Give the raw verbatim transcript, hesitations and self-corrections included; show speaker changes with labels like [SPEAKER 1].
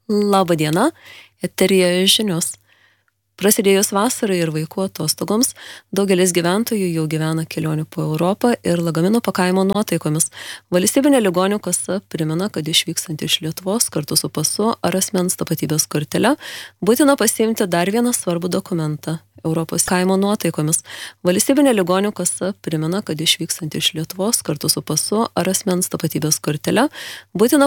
[SPEAKER 1] Labą dieną, eteryje žinios. Prasidėjus vasarai ir vaikų atostogoms, daugelis gyventojų jau gyvena kelionių po Europą ir lagamino pakavimo nuotaikomis. Valstybinė ligonių kasa primena, kad išvykstant iš Lietuvos kartu su pasu ar asmens tapatybės kortele būtina pasiimti dar vieną svarbų dokumentą. Europos kaimo nuotaikomis. Valstybinė ligonių kasa primena, kad išvykstant iš Lietuvos kartu su pasu ar asmens tapatybės kortele būtina